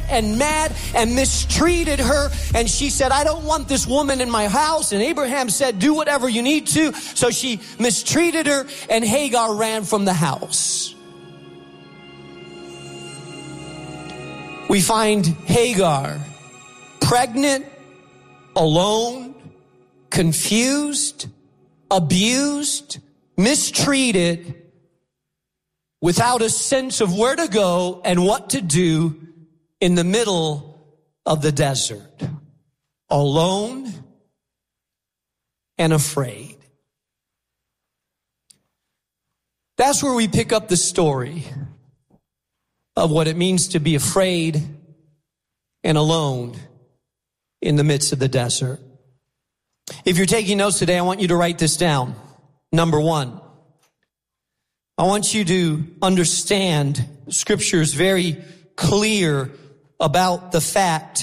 and mad and mistreated her. And she said, I don't want this woman in my house. And Abraham said, do whatever you need to. So she mistreated her, and Hagar ran from the house. We find Hagar pregnant, alone, confused, abused, mistreated, without a sense of where to go and what to do in the middle of the desert, alone and afraid. That's where we pick up the story of what it means to be afraid and alone in the midst of the desert. If you're taking notes today, I want you to write this down. Number one, I want you to understand Scripture is very clear about the fact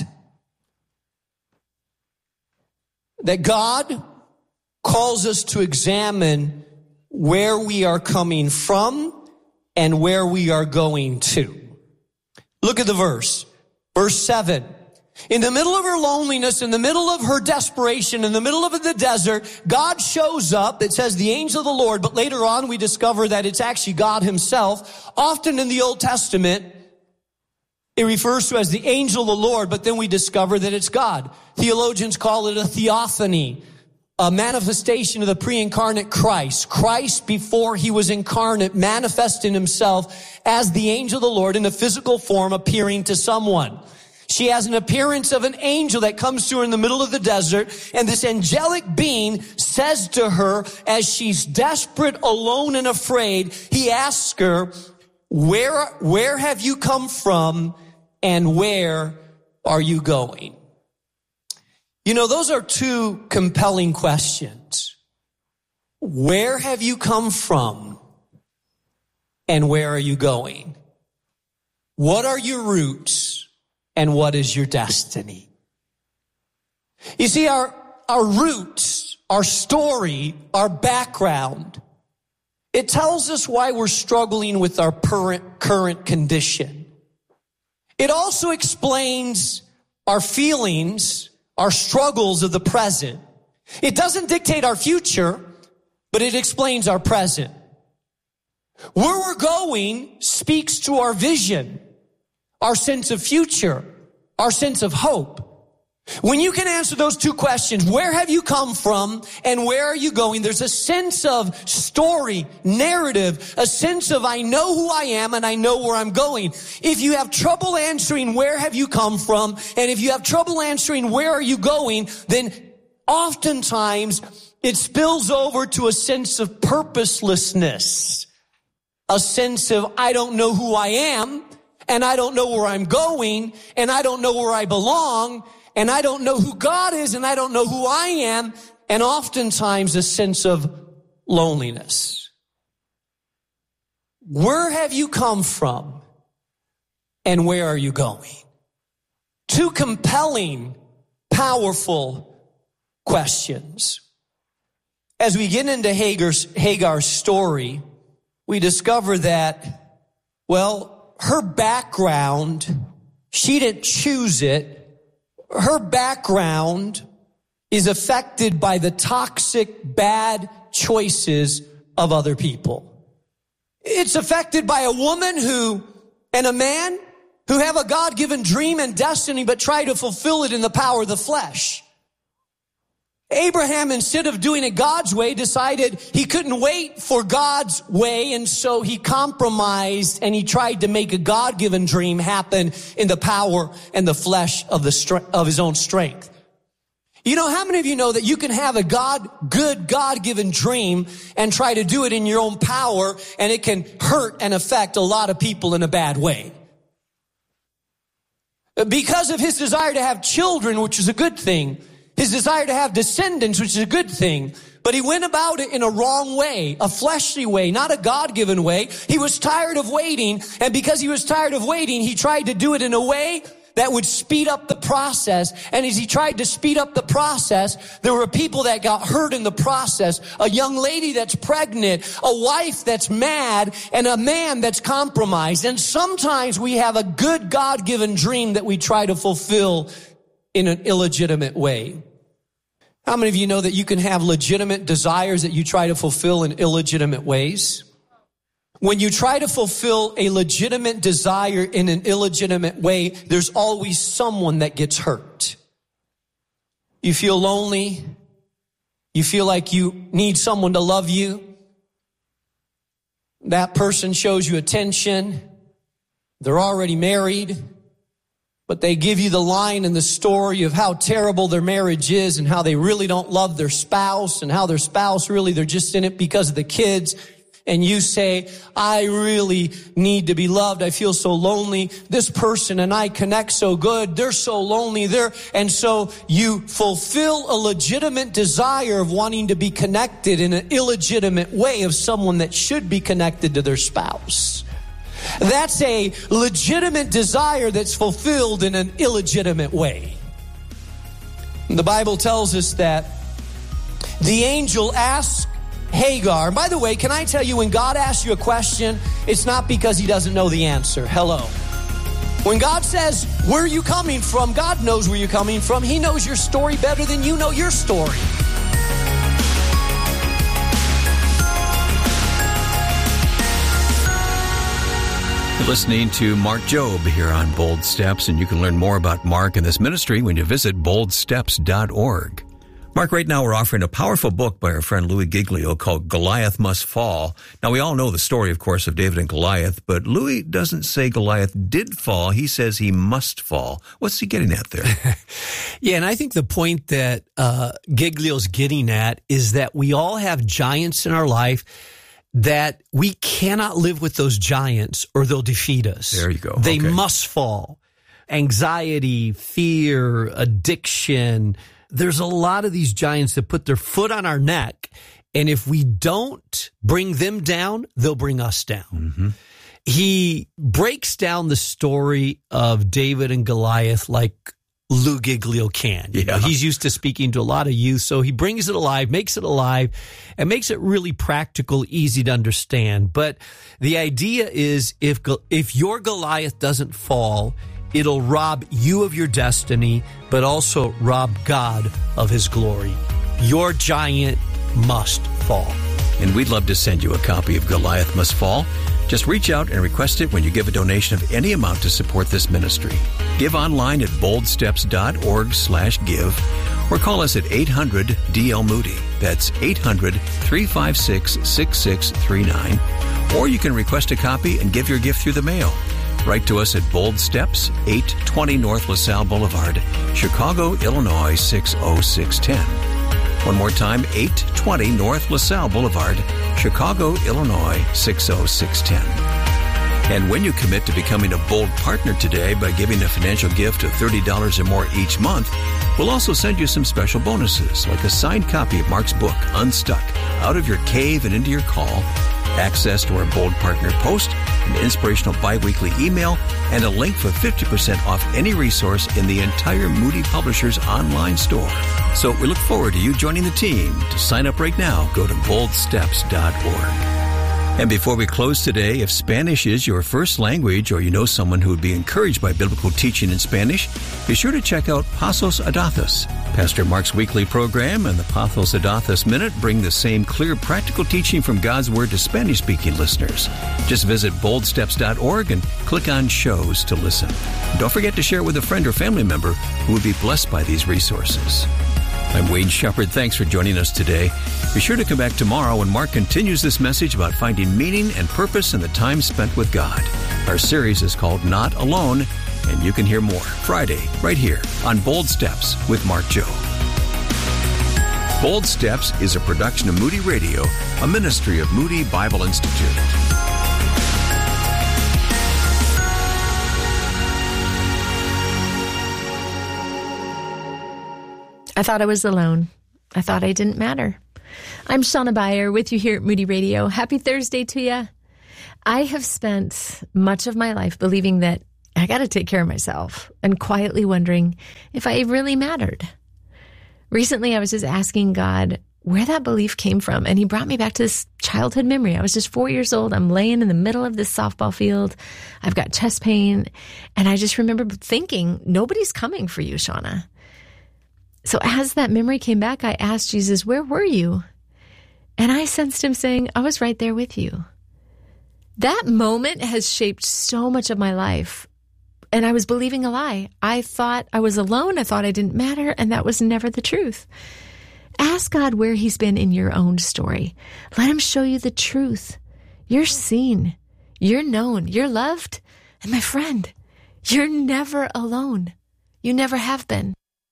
that God calls us to examine where we are coming from and where we are going to. Look at the verse. Verse 7. In the middle of her loneliness, in the middle of her desperation, in the middle of the desert, God shows up. It says the angel of the Lord, but later on we discover that it's actually God himself. Often in the Old Testament, it refers to as the angel of the Lord, but then we discover that it's God. Theologians call it a theophany, a manifestation of the pre-incarnate Christ. Christ, before he was incarnate, manifested himself as the angel of the Lord in a physical form, appearing to someone. She has an appearance of an angel that comes to her in the middle of the desert, and this angelic being says to her, as she's desperate, alone, and afraid, he asks her, where have you come from, and where are you going? You know, those are two compelling questions. Where have you come from, and where are you going? What are your roots? And what is your destiny? You see, our roots, our story, our background, it tells us why we're struggling with our current condition. It also explains our feelings, our struggles of the present. It doesn't dictate our future, but it explains our present. Where we're going speaks to our vision, our sense of future, our sense of hope. When you can answer those two questions, where have you come from and where are you going? There's a sense of story, narrative, a sense of I know who I am and I know where I'm going. If you have trouble answering where have you come from, and if you have trouble answering where are you going, then oftentimes it spills over to a sense of purposelessness, a sense of I don't know who I am, and I don't know where I'm going, and I don't know where I belong, and I don't know who God is, and I don't know who I am, and oftentimes a sense of loneliness. Where have you come from, and where are you going? Two compelling, powerful questions. As we get into Hagar's story, we discover that, well, her background, she didn't choose it. Her background is affected by the toxic, bad choices of other people. It's affected by a woman and a man who have a God-given dream and destiny, but try to fulfill it in the power of the flesh. Abraham, instead of doing it God's way, decided he couldn't wait for God's way, and so he compromised and he tried to make a God-given dream happen in the power and the flesh of his own strength. You know, how many of you know that you can have a good God-given dream and try to do it in your own power, and it can hurt and affect a lot of people in a bad way? Because of his desire to have children, which is a good thing, his desire to have descendants, which is a good thing, but he went about it in a wrong way, a fleshly way, not a God-given way. He was tired of waiting, and because he was tired of waiting, he tried to do it in a way that would speed up the process. And as he tried to speed up the process, there were people that got hurt in the process. A young lady that's pregnant, a wife that's mad, and a man that's compromised. And sometimes we have a good God-given dream that we try to fulfill in an illegitimate way. How many of you know that you can have legitimate desires that you try to fulfill in illegitimate ways? When you try to fulfill a legitimate desire in an illegitimate way, there's always someone that gets hurt. You feel lonely. You feel like you need someone to love you. That person shows you attention. They're already married, but they give you the line in the story of how terrible their marriage is and how they really don't love their spouse and how their spouse really, they're just in it because of the kids. And you say, I really need to be loved. I feel so lonely. This person and I connect so good. They're so lonely there. And so you fulfill a legitimate desire of wanting to be connected in an illegitimate way of someone that should be connected to their spouse. That's a legitimate desire that's fulfilled in an illegitimate way. The Bible tells us that the angel asked Hagar. And by the way, can I tell you, when God asks you a question, it's not because he doesn't know the answer. Hello. When God says, where are you coming from? God knows where you're coming from. He knows your story better than you know your story. You're listening to Mark Jobe here on Bold Steps, and you can learn more about Mark and this ministry when you visit boldsteps.org. Mark, right now we're offering a powerful book by our friend Louis Giglio called Goliath Must Fall. Now, we all know the story, of course, of David and Goliath, but Louis doesn't say Goliath did fall. He says he must fall. What's he getting at there? Yeah, and I think the point that Giglio's getting at is that we all have giants in our life that we cannot live with those giants or they'll defeat us. There you go. They must fall. Anxiety, fear, addiction. There's a lot of these giants that put their foot on our neck, and if we don't bring them down, they'll bring us down. Mm-hmm. He breaks down the story of David and Goliath like Lou Giglio can. You know, he's used to speaking to a lot of youth, so he brings it alive, and makes it really practical, easy to understand. But the idea is if your Goliath doesn't fall, it'll rob you of your destiny, but also rob God of his glory. Your giant must fall. And we'd love to send you a copy of Goliath Must Fall. Just reach out and request it when you give a donation of any amount to support this ministry. Give online at boldsteps.org/give or call us at 800-DL-MOODY. That's 800-356-6639. Or you can request a copy and give your gift through the mail. Write to us at Bold Steps, 820 North LaSalle Boulevard, Chicago, Illinois, 60610. One more time, 820 North LaSalle Boulevard, Chicago, Illinois, 60610. And when you commit to becoming a Bold partner today by giving a financial gift of $30 or more each month, we'll also send you some special bonuses, like a signed copy of Mark's book, Unstuck, Out of Your Cave and Into Your Call, access to our Bold Partner post, an inspirational bi-weekly email, and a link for 50% off any resource in the entire Moody Publishers online store. So we look forward to you joining the team. To sign up right now, go to boldsteps.org. And before we close today, if Spanish is your first language or you know someone who would be encouraged by biblical teaching in Spanish, be sure to check out Pasos Adathos. Pastor Mark's weekly program and the Pasos Adathos Minute bring the same clear, practical teaching from God's Word to Spanish-speaking listeners. Just visit boldsteps.org and click on shows to listen. Don't forget to share it with a friend or family member who would be blessed by these resources. I'm Wayne Shepherd. Thanks for joining us today. Be sure to come back tomorrow when Mark continues this message about finding meaning and purpose in the time spent with God. Our series is called Not Alone, and you can hear more Friday right here on Bold Steps with Mark Jobe. Bold Steps is a production of Moody Radio, a ministry of Moody Bible Institute. I thought I was alone. I thought I didn't matter. I'm Shauna Beyer with you here at Moody Radio. Happy Thursday to you. I have spent much of my life believing that I got to take care of myself, and quietly wondering if I really mattered. Recently, I was just asking God where that belief came from, and he brought me back to this childhood memory. I was just 4 years old. I'm laying in the middle of this softball field. I've got chest pain, and I just remember thinking, nobody's coming for you, Shauna. So as that memory came back, I asked Jesus, where were you? And I sensed him saying, I was right there with you. That moment has shaped so much of my life. And I was believing a lie. I thought I was alone. I thought I didn't matter. And that was never the truth. Ask God where he's been in your own story. Let him show you the truth. You're seen. You're known. You're loved. And my friend, you're never alone. You never have been.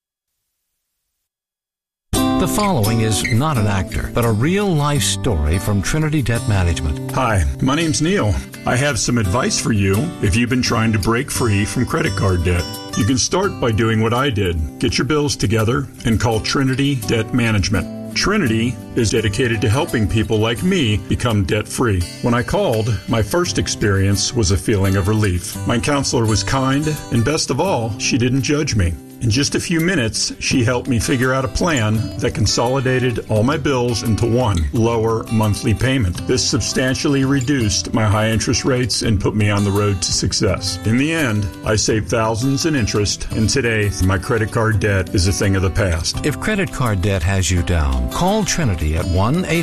The following is not an actor, but a real-life story from Trinity Debt Management. Hi, my name's Neil. I have some advice for you if you've been trying to break free from credit card debt. You can start by doing what I did. Get your bills together and call Trinity Debt Management. Trinity is dedicated to helping people like me become debt-free. When I called, my first experience was a feeling of relief. My counselor was kind, and best of all, she didn't judge me. In just a few minutes, she helped me figure out a plan that consolidated all my bills into one lower monthly payment. This substantially reduced my high interest rates and put me on the road to success. In the end, I saved thousands in interest, and today, my credit card debt is a thing of the past. If credit card debt has you down, call Trinity at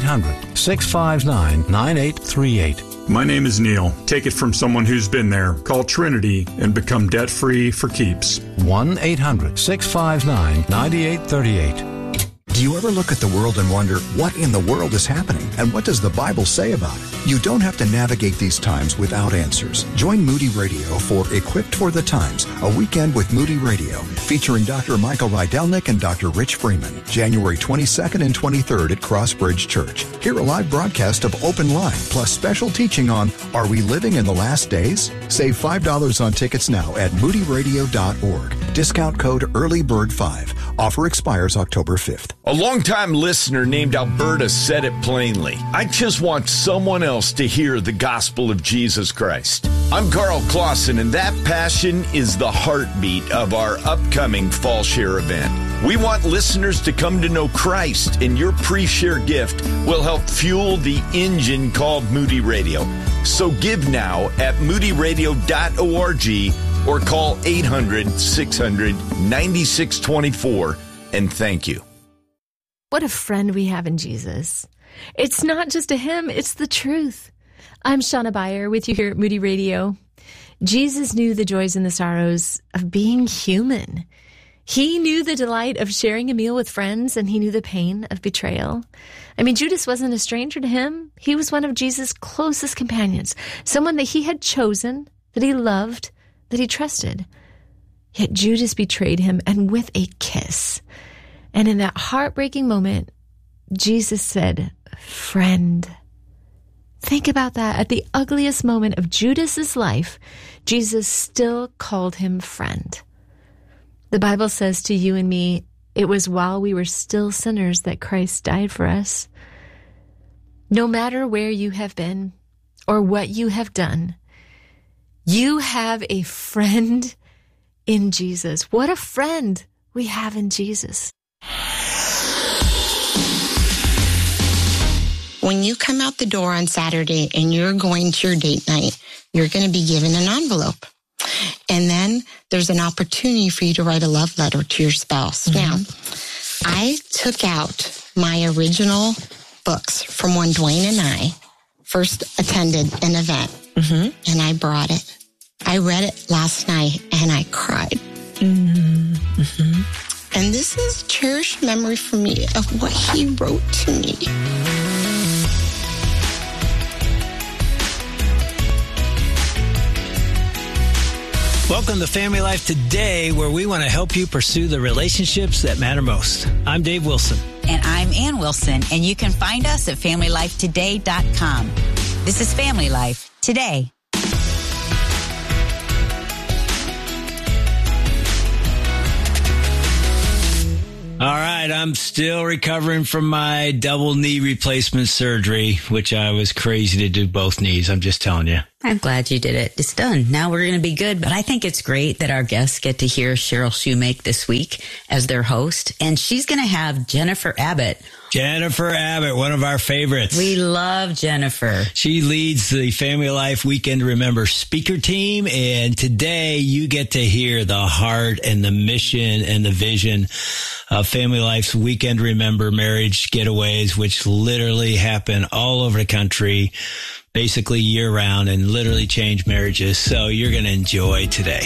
1-800-659-9838. My name is Neil. Take it from someone who's been there. Call Trinity and become debt-free for keeps. 1-800-659-9838. Do you ever look at the world and wonder, what in the world is happening? And what does the Bible say about it? You don't have to navigate these times without answers. Join Moody Radio for Equipped for the Times, a weekend with Moody Radio, featuring Dr. Michael Rydelnik and Dr. Rich Freeman, January 22nd and 23rd at Crossbridge Church. Hear a live broadcast of Open Line, plus special teaching on Are We Living in the Last Days? Save $5 on tickets now at moodyradio.org. Discount code EARLYBIRD5. Offer expires October 5th. A longtime listener named Alberta said it plainly. I just want someone else to hear the gospel of Jesus Christ. I'm Carl Clausen, and that passion is the heartbeat of our upcoming Fall Share event. We want listeners to come to know Christ, and your pre-share gift will help fuel the engine called Moody Radio. So give now at moodyradio.org or call 800-600-9624 and thank you. What a friend we have in Jesus. It's not just a hymn, it's the truth. I'm Shauna Beyer with you here at Moody Radio. Jesus knew the joys and the sorrows of being human. He knew the delight of sharing a meal with friends, and he knew the pain of betrayal. I mean, Judas wasn't a stranger to him. He was one of Jesus' closest companions, someone that he had chosen, that he loved, that he trusted. Yet Judas betrayed him, and with a kiss. And in that heartbreaking moment, Jesus said, friend. Think about that. At the ugliest moment of Judas's life, Jesus still called him friend. The Bible says to you and me, it was while we were still sinners that Christ died for us. No matter where you have been or what you have done, you have a friend in Jesus. What a friend we have in Jesus. When you come out the door on Saturday and you're going to your date night, you're going to be given an envelope. And then there's an opportunity for you to write a love letter to your spouse. Mm-hmm. Now, I took out my original books from when Dwayne and I first attended an event, and I brought it. I read it last night, and I cried. Mm-hmm. And this is a cherished memory for me of what he wrote to me. Welcome to Family Life Today, where we want to help you pursue the relationships that matter most. I'm Dave Wilson. And I'm Ann Wilson, and you can find us at FamilyLifeToday.com. This is Family Life Today. All right. right. I'm still recovering from my double knee replacement surgery, which I was crazy to do both knees. I'm just telling you. I'm glad you did it. It's done. Now we're going to be good. But I think it's great that our guests get to hear Cheryl Shoemake this week as their host. And she's going to have Jennifer Abbott. Jennifer Abbott, one of our favorites. We love Jennifer. She leads the Family Life Weekend to Remember speaker team. And today you get to hear the heart and the mission and the vision of Family Life's Weekend to Remember marriage getaways, which literally happen all over the country, basically year round, and literally change marriages. So you're going to enjoy today.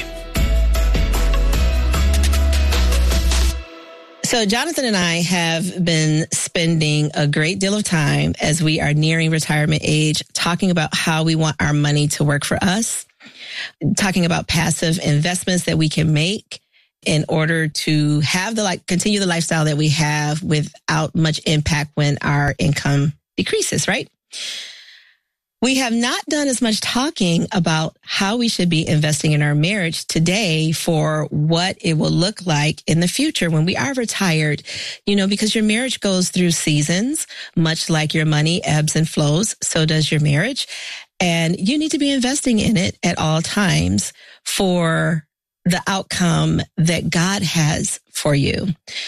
So Jonathan and I have been spending a great deal of time as we are nearing retirement age, talking about how we want our money to work for us, talking about passive investments that we can make in order to have continue the lifestyle that we have without much impact when our income decreases, right? We have not done as much talking about how we should be investing in our marriage today for what it will look like in the future when we are retired, because your marriage goes through seasons, much like your money ebbs and flows. So does your marriage. And you need to be investing in it at all times for the outcome that God has for you.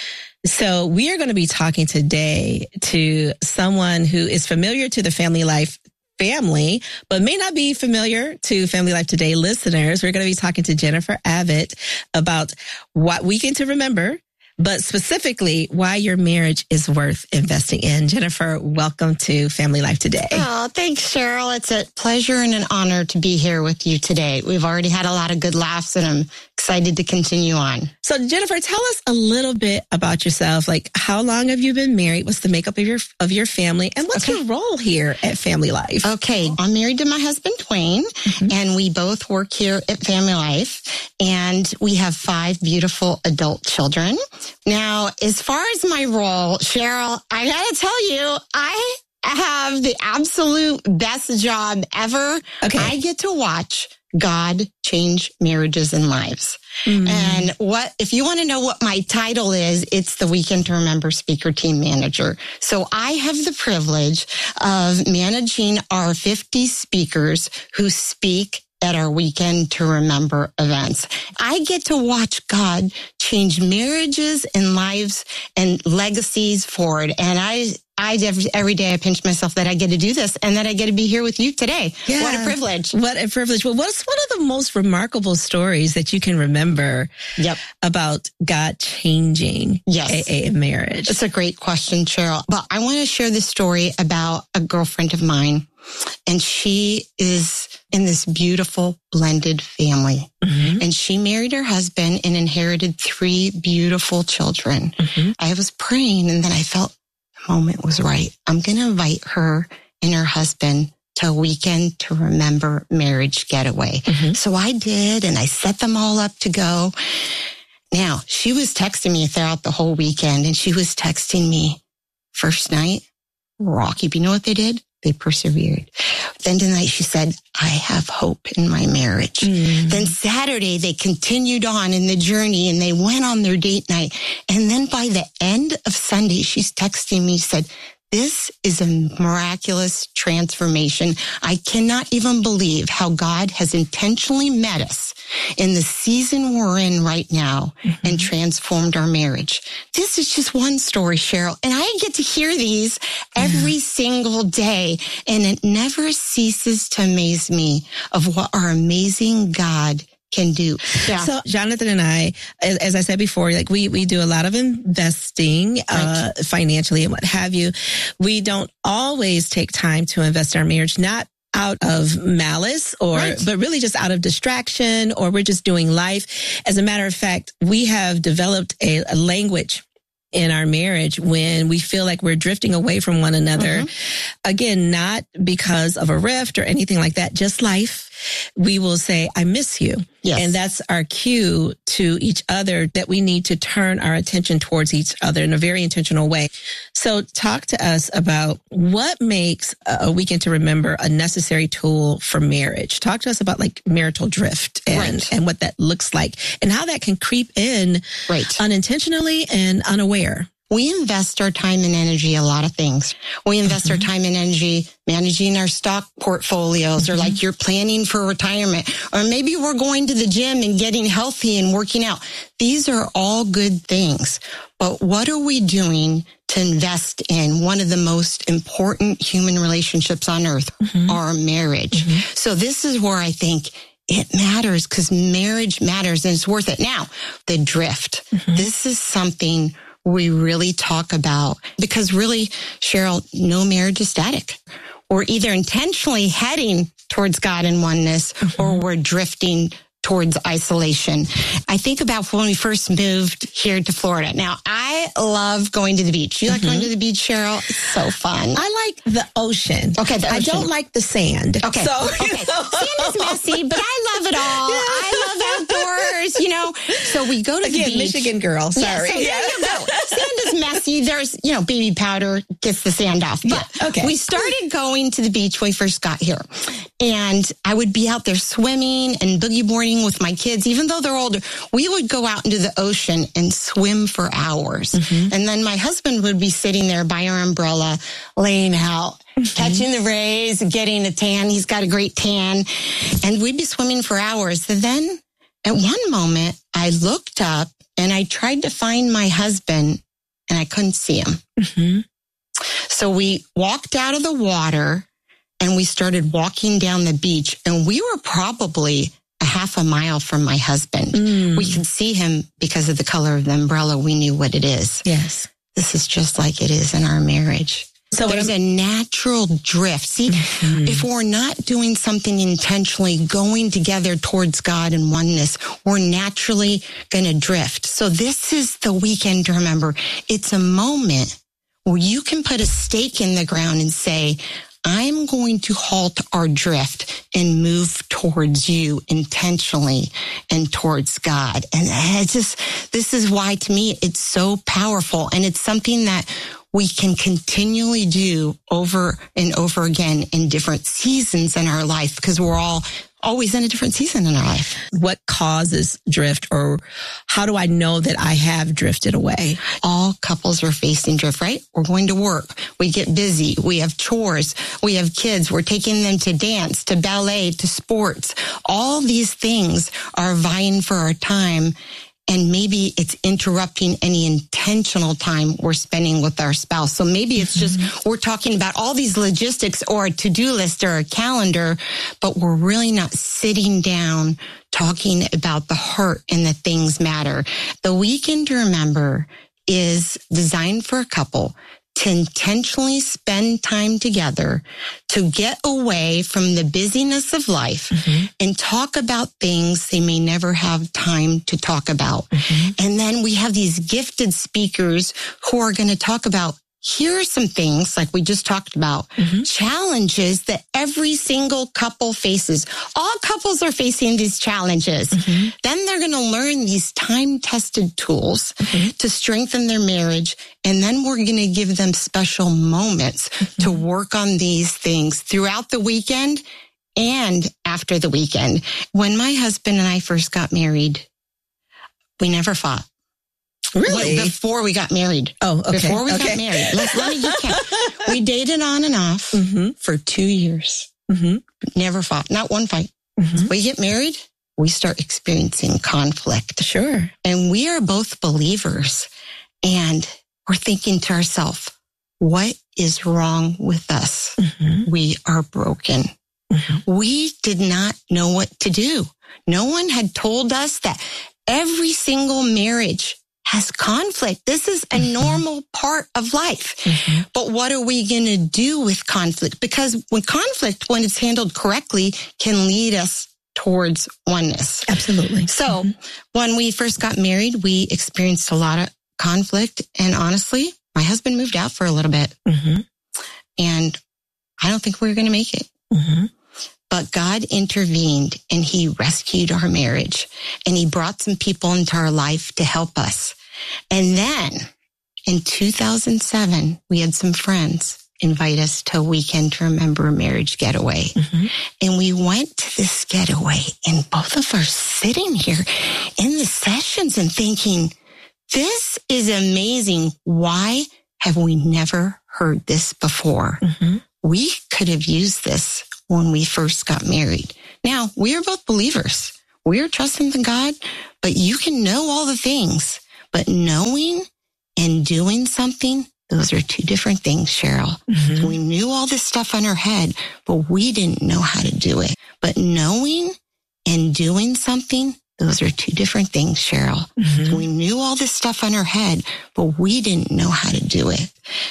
So we are going to be talking today to someone who is familiar to the Family Life family, but may not be familiar to Family Life Today listeners. We're going to be talking to Jennifer Abbott about what Weekend to Remember, but specifically why your marriage is worth investing in. Jennifer, welcome to Family Life Today. Oh, thanks, Cheryl. It's a pleasure and an honor to be here with you today. We've already had a lot of good laughs, and I'm excited to continue on. So, Jennifer, tell us a little bit about yourself. Like, how long have you been married? What's the makeup of your family? And what's your role here at Family Life? Okay, I'm married to my husband, Dwayne, and we both work here at Family Life, and we have 5 beautiful adult children. Now, as far as my role, Cheryl, I gotta tell you, I have the absolute best job ever. Okay. I get to watch God change marriages and lives. And if you want to know what my title is, it's the Weekend to Remember Speaker Team Manager. So I have the privilege of managing our 50 speakers who speak at our Weekend to Remember events. I get to watch God change marriages and lives and legacies forward. And every day I pinch myself that I get to do this and that I get to be here with you today. Yeah. What a privilege. What a privilege. Well, what's one of the most remarkable stories that you can remember about God changing a marriage? It's a great question, Cheryl. But I want to share this story about a girlfriend of mine. And she is in this beautiful blended family. And she married her husband and inherited 3 beautiful children. I was praying, and then I felt the moment was right. I'm going to invite her and her husband to a Weekend to Remember marriage getaway. So I did, and I set them all up to go. Now, she was texting me throughout the whole weekend, and she was texting me first night, rocky. But you know what they did? They persevered. Then tonight she said, I have hope in my marriage. Then Saturday they continued on in the journey and they went on their date night. And then by the end of Sunday, she's texting me, said, this is a miraculous transformation. I cannot even believe how God has intentionally met us in the season we're in right now and transformed our marriage. This is just one story, Cheryl, and I get to hear these every single day, and it never ceases to amaze me of what our amazing God can do. Yeah. So Jonathan and I, as I said before, we do a lot of investing financially and what have you. We don't always take time to invest in our marriage, not out of malice but really just out of distraction, or we're just doing life. As a matter of fact, we have developed a language in our marriage when we feel like we're drifting away from one another. Again, not because of a rift or anything like that, just life. We will say, I miss you. Yes. And that's our cue to each other that we need to turn our attention towards each other in a very intentional way. So talk to us about what makes a Weekend to Remember a necessary tool for marriage. Talk to us about marital drift and what that looks like and how that can creep in unintentionally and unaware. We invest our time and energy a lot of things. We invest our time and energy managing our stock portfolios, or like you're planning for retirement, or maybe we're going to the gym and getting healthy and working out. These are all good things. But what are we doing to invest in one of the most important human relationships on earth, our marriage? So this is where I think it matters, because marriage matters and it's worth it. Now, the drift. This is something we really talk about, because really, Cheryl, no marriage is static. We're either intentionally heading towards God and oneness, or we're drifting towards isolation. I think about when we first moved here to Florida. Now, I love going to the beach. You like going to the beach, Cheryl? It's so fun. I like the ocean. Okay, the ocean. I don't like the sand. Okay. So, Sand is messy, but I love it all. Yeah. I love outdoors, you know. So we go to the beach. Michigan girl. Sorry. Yeah, so there you go. Sand is messy. There's, baby powder gets the sand off. But we started going to the beach when we first got here. And I would be out there swimming and boogie boarding with my kids. Even though they're older, we would go out into the ocean and swim for hours. And then my husband would be sitting there by our umbrella, laying out, catching the rays, getting a tan. He's got a great tan. And we'd be swimming for hours. And then at one moment, I looked up and I tried to find my husband and I couldn't see him. So we walked out of the water and we started walking down the beach, and we were probably a half a mile from my husband. We could see him because of the color of the umbrella. We knew what it is. Yes. This is just like it is in our marriage. So there's a natural drift. See, if we're not doing something intentionally, going together towards God and oneness, we're naturally going to drift. So this is the weekend to remember. It's a moment where you can put a stake in the ground and say, I'm going to halt our drift and move towards you intentionally and towards God. And this is why, to me, it's so powerful. And it's something that we can continually do over and over again in different seasons in our life, because we're all always in a different season in our life. What causes drift, or how do I know that I have drifted away? All couples are facing drift, right? We're going to work. We get busy. We have chores. We have kids. We're taking them to dance, to ballet, to sports. All these things are vying for our time. And maybe it's interrupting any intentional time we're spending with our spouse. So maybe it's just, we're talking about all these logistics or a to-do list or a calendar, but we're really not sitting down talking about the heart and the things matter. The weekend to remember is designed for a couple to intentionally spend time together, to get away from the busyness of life and talk about things they may never have time to talk about. And then we have these gifted speakers who are going to talk about, here are some things like we just talked about, challenges that every single couple faces. All couples are facing these challenges. Then they're going to learn these time-tested tools to strengthen their marriage. And then we're going to give them special moments to work on these things throughout the weekend and after the weekend. When my husband and I first got married, we never fought. Really? Before we got married. Oh, okay. Before we got married. Let me just count. We dated on and off for 2 years. Never fought. Not one fight. We get married, we start experiencing conflict. Sure. And we are both believers. And we're thinking to ourselves, what is wrong with us? We are broken. We did not know what to do. No one had told us that every single marriage has conflict. This is a normal part of life. But what are we going to do with conflict? Because when it's handled correctly, can lead us towards oneness. Absolutely. So when we first got married, we experienced a lot of conflict. And honestly, my husband moved out for a little bit. And I don't think we were going to make it. But God intervened and he rescued our marriage, and he brought some people into our life to help us. And then in 2007, we had some friends invite us to a weekend to remember marriage getaway. And we went to this getaway, and both of us sitting here in the sessions and thinking, this is amazing. Why have we never heard this before? Mm-hmm. We could have used this when we first got married. Now, we are both believers. We are trusting in God, but you can know all the things. But knowing and doing something, those are two different things, Cheryl. Mm-hmm. So we knew all this stuff on our head, but we didn't know how to do it. But knowing and doing something, those are two different things, Cheryl. Mm-hmm. So we knew all this stuff on our head, but we didn't know how to do it.